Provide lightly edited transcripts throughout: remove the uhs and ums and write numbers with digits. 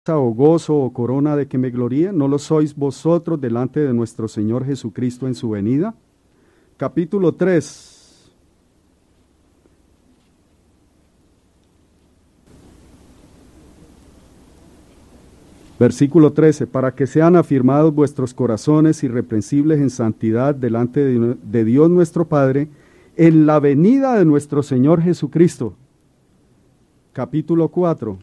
o gozo o corona de que me gloríe? ¿No lo sois vosotros delante de nuestro Señor Jesucristo en su venida? Capítulo 3. Versículo 13, para que sean afirmados vuestros corazones irreprensibles en santidad delante de Dios nuestro Padre, en la venida de nuestro Señor Jesucristo. Capítulo 4.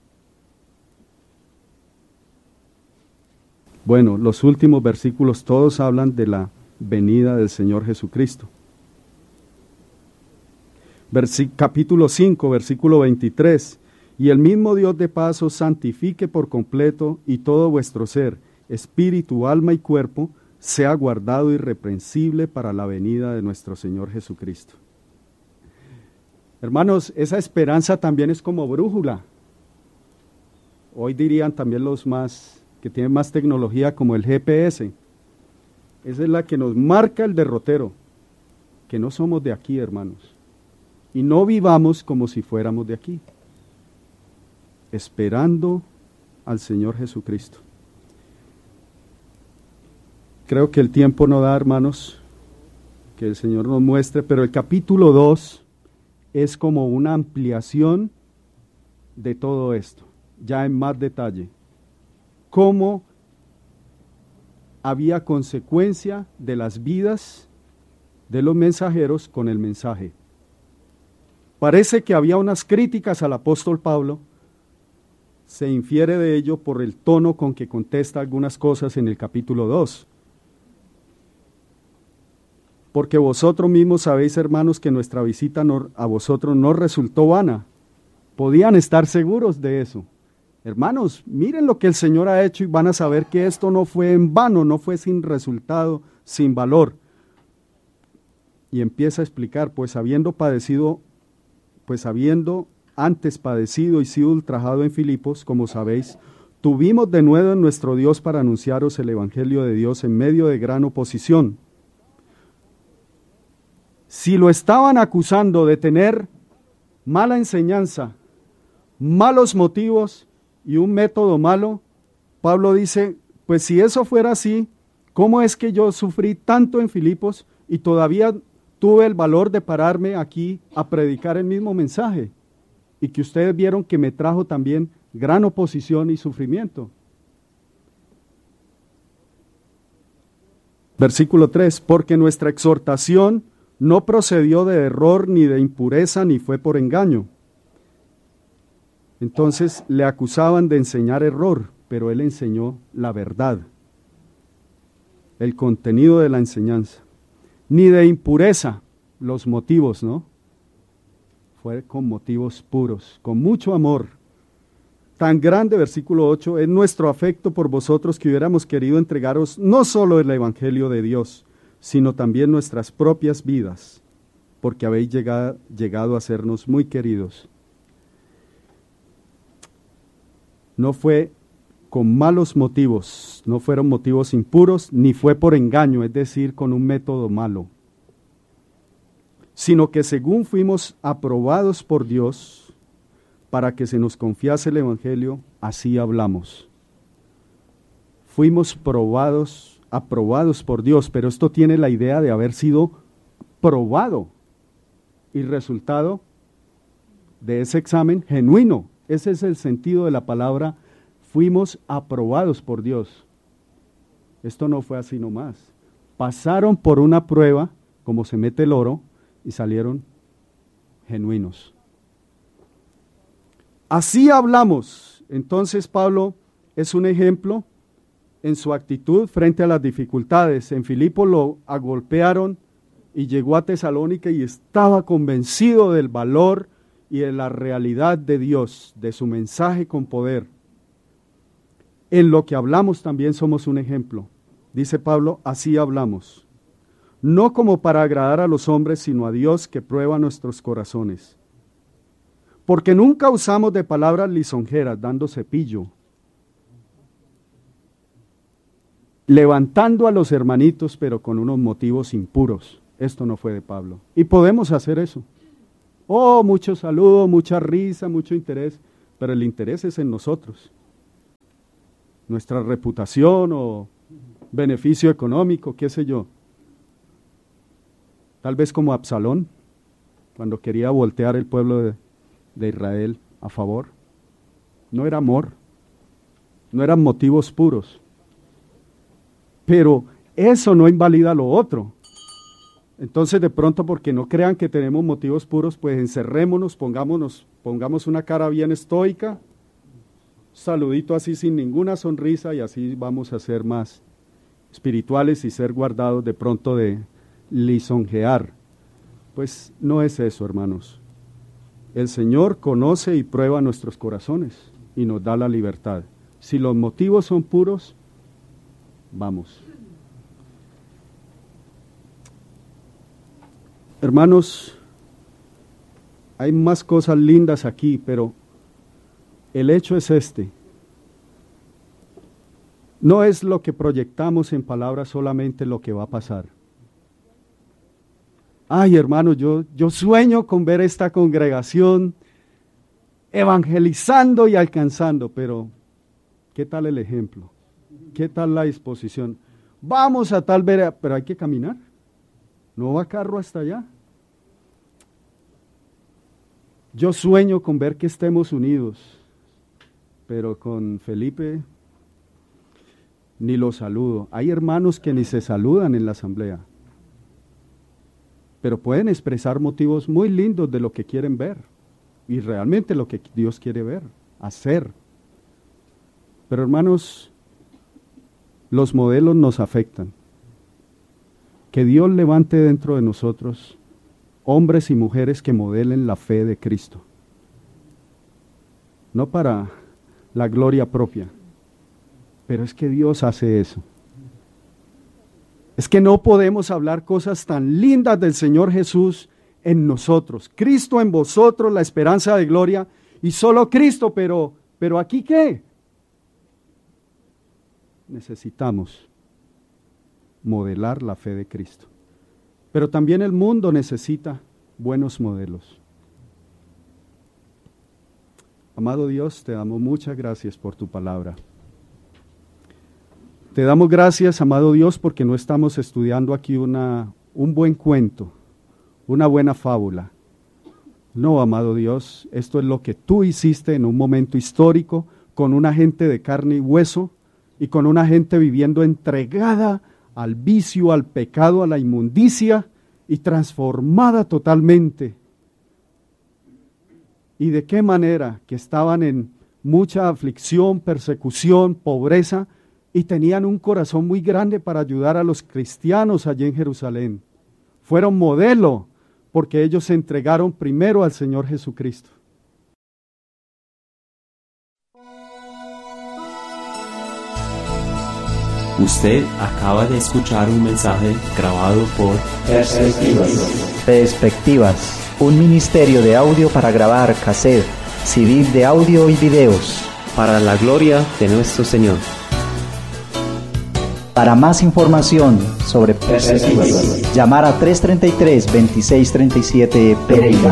Bueno, los últimos versículos todos hablan de la venida del Señor Jesucristo. Capítulo 5, versículo 23. Y el mismo Dios de paz os santifique por completo, y todo vuestro ser, espíritu, alma y cuerpo, sea guardado irreprensible para la venida de nuestro Señor Jesucristo. Hermanos, esa esperanza también es como brújula. Hoy dirían también los que tienen más tecnología, como el GPS. Esa es la que nos marca el derrotero, que no somos de aquí, hermanos. Y no vivamos como si fuéramos de aquí, esperando al Señor Jesucristo. Creo que el tiempo no da, hermanos, que el Señor nos muestre, pero el capítulo 2 es como una ampliación de todo esto, ya en más detalle. Cómo había consecuencia de las vidas de los mensajeros con el mensaje. Parece que había unas críticas al apóstol Pablo. Se infiere de ello por el tono con que contesta algunas cosas en el capítulo 2. Porque vosotros mismos sabéis, hermanos, que nuestra visita a vosotros no resultó vana. Podían estar seguros de eso. Hermanos, miren lo que el Señor ha hecho y van a saber que esto no fue en vano, no fue sin resultado, sin valor. Y empieza a explicar, pues habiendo antes padecido y sido ultrajado en Filipos, como sabéis, tuvimos de nuevo en nuestro Dios para anunciaros el Evangelio de Dios en medio de gran oposición. Si lo estaban acusando de tener mala enseñanza, malos motivos y un método malo, Pablo dice, pues si eso fuera así, ¿cómo es que yo sufrí tanto en Filipos y todavía tuve el valor de pararme aquí a predicar el mismo mensaje? Y que ustedes vieron que me trajo también gran oposición y sufrimiento. Versículo 3, porque nuestra exhortación no procedió de error, ni de impureza, ni fue por engaño. Entonces le acusaban de enseñar error, pero él enseñó la verdad, el contenido de la enseñanza. Ni de impureza, los motivos, ¿no? Fue con motivos puros, con mucho amor. Tan grande, versículo 8, es nuestro afecto por vosotros que hubiéramos querido entregaros no solo el Evangelio de Dios, sino también nuestras propias vidas, porque habéis llegado a sernos muy queridos. No fue con malos motivos, no fueron motivos impuros, ni fue por engaño, es decir, con un método malo, sino que según fuimos aprobados por Dios para que se nos confiase el Evangelio, así hablamos. Fuimos aprobados por Dios, pero esto tiene la idea de haber sido probado y resultado de ese examen genuino. Ese es el sentido de la palabra, fuimos aprobados por Dios. Esto no fue así nomás. Pasaron por una prueba, como se mete el oro, y salieron genuinos. Así hablamos. Entonces Pablo es un ejemplo en su actitud frente a las dificultades. En Filipos lo agolpearon y llegó a Tesalónica y estaba convencido del valor y de la realidad de Dios, de su mensaje con poder. En lo que hablamos también somos un ejemplo. Dice Pablo, así hablamos. No como para agradar a los hombres, sino a Dios que prueba nuestros corazones. Porque nunca usamos de palabras lisonjeras, dando cepillo, levantando a los hermanitos, pero con unos motivos impuros. Esto no fue de Pablo. Y podemos hacer eso. Oh, mucho saludo, mucha risa, mucho interés, pero el interés es en nosotros. nuestra reputación o beneficio económico, qué sé yo. Tal vez como Absalón, cuando quería voltear el pueblo de Israel a favor. No era amor, no eran motivos puros. Pero eso no invalida lo otro. Entonces, de pronto, porque no crean que tenemos motivos puros, pues encerrémonos, pongamos una cara bien estoica, saludito así sin ninguna sonrisa, y así vamos a ser más espirituales y ser guardados de pronto de lisonjear. Pues no es eso, hermanos. El Señor conoce y prueba nuestros corazones y nos da la libertad. Si los motivos son puros, vamos. Hermanos, hay más cosas lindas aquí, pero el hecho es este. No es lo que proyectamos en palabras solamente lo que va a pasar. Ay, hermanos, yo sueño con ver esta congregación evangelizando y alcanzando, pero ¿qué tal el ejemplo? ¿Qué tal la disposición? Vamos a tal ver, pero hay que caminar. No va carro hasta allá. Yo sueño con ver que estemos unidos, pero con Felipe ni lo saludo. Hay hermanos que ni se saludan en la asamblea, pero pueden expresar motivos muy lindos de lo que quieren ver y realmente lo que Dios quiere ver, hacer. Pero hermanos, los modelos nos afectan. Que Dios levante dentro de nosotros hombres y mujeres que modelen la fe de Cristo. No para la gloria propia, pero es que Dios hace eso. Es que no podemos hablar cosas tan lindas del Señor Jesús en nosotros. Cristo en vosotros, la esperanza de gloria, y solo Cristo, pero ¿aquí qué? Necesitamos modelar la fe de Cristo. Pero también el mundo necesita buenos modelos. Amado Dios, te damos muchas gracias por tu palabra. Te damos gracias, amado Dios, porque no estamos estudiando aquí un buen cuento, una buena fábula. No, amado Dios, esto es lo que tú hiciste en un momento histórico, con una gente de carne y hueso, y con una gente viviendo entregada al vicio, al pecado, a la inmundicia, y transformada totalmente. ¿Y de qué manera? Que estaban en mucha aflicción, persecución, pobreza, y tenían un corazón muy grande para ayudar a los cristianos allí en Jerusalén. Fueron modelo, porque ellos se entregaron primero al Señor Jesucristo. Usted acaba de escuchar un mensaje grabado por Perspectivas, un ministerio de audio para grabar cassette, CD de audio y videos. para la gloria de nuestro Señor. Para más información sobre Perspectivas, llamar a 333-2637 Pereira.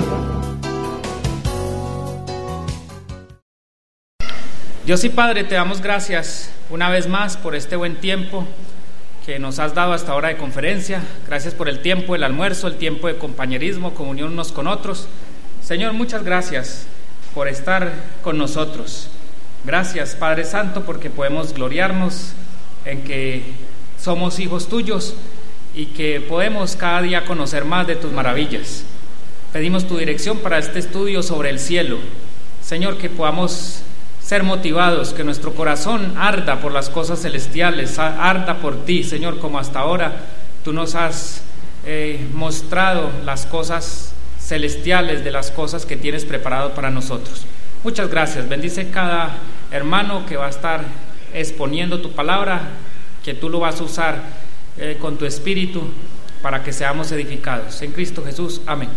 Dios y Padre, te damos gracias una vez más por este buen tiempo que nos has dado hasta ahora de conferencia. Gracias por el tiempo del almuerzo, el tiempo de compañerismo, comunión unos con otros. Señor, muchas gracias por estar con nosotros. Gracias, Padre Santo, porque podemos gloriarnos en que somos hijos tuyos y que podemos cada día conocer más de tus maravillas. Pedimos tu dirección para este estudio sobre el cielo. Señor, que podamos ser motivados, que nuestro corazón arda por las cosas celestiales, arda por ti, Señor, como hasta ahora tú nos has mostrado las cosas celestiales de las cosas que tienes preparado para nosotros. Muchas gracias. Bendice cada hermano que va a estar exponiendo tu palabra, que tú lo vas a usar con tu espíritu para que seamos edificados. En Cristo Jesús. Amén.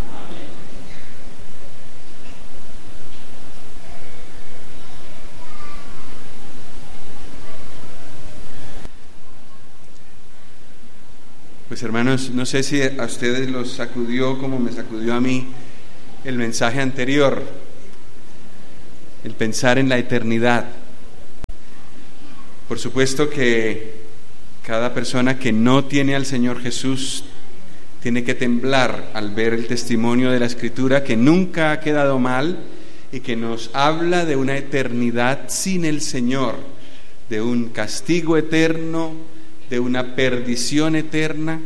Pues hermanos, no sé si a ustedes los sacudió como me sacudió a mí el mensaje anterior, el pensar en la eternidad. por supuesto que cada persona que no tiene al Señor Jesús tiene que temblar al ver el testimonio de la Escritura, que nunca ha quedado mal y que nos habla de una eternidad sin el Señor, de un castigo eterno, de una perdición eterna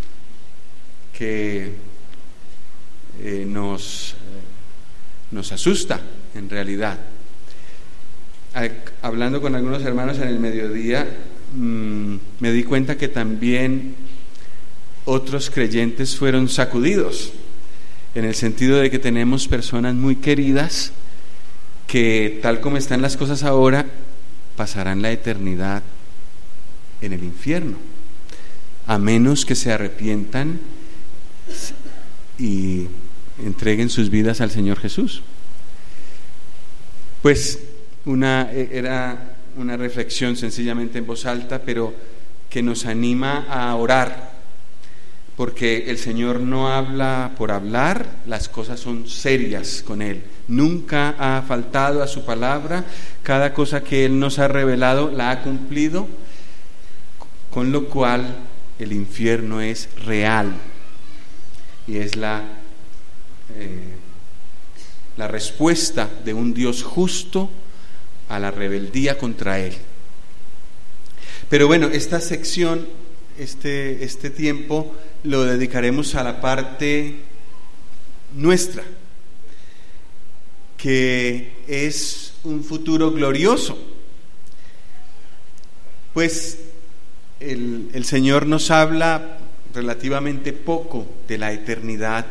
que nos asusta en realidad. Hablando con algunos hermanos en el mediodía, me di cuenta que también otros creyentes fueron sacudidos, en el sentido de que tenemos personas muy queridas que, tal como están las cosas ahora, pasarán la eternidad en el infierno, a menos que se arrepientan y entreguen sus vidas al Señor Jesús. Pues era una reflexión sencillamente en voz alta, pero que nos anima a orar, porque el Señor no habla por hablar, las cosas son serias con Él. Nunca ha faltado a su palabra, cada cosa que Él nos ha revelado la ha cumplido, con lo cual el infierno es real y es la respuesta de un Dios justo a la rebeldía contra Él. Pero bueno, esta sección, este tiempo lo dedicaremos a la parte nuestra, que es un futuro glorioso. Pues el Señor nos habla relativamente poco de la eternidad.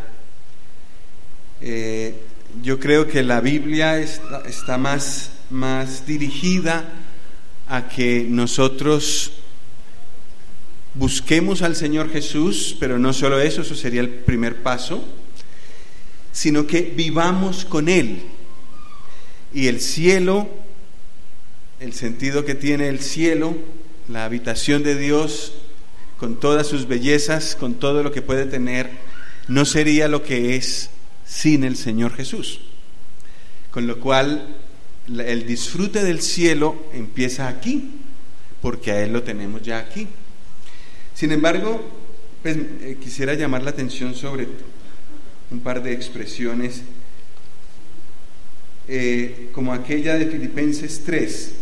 Yo creo que la Biblia está más dirigida a que nosotros busquemos al Señor Jesús, pero no solo eso sería el primer paso, sino que vivamos con Él. Y el cielo, el sentido que tiene el cielo, la habitación de Dios, con todas sus bellezas, con todo lo que puede tener, no sería lo que es sin el Señor Jesús. Con lo cual, el disfrute del cielo empieza aquí, porque a Él lo tenemos ya aquí. Sin embargo, pues, quisiera llamar la atención sobre un par de expresiones, como aquella de Filipenses 3,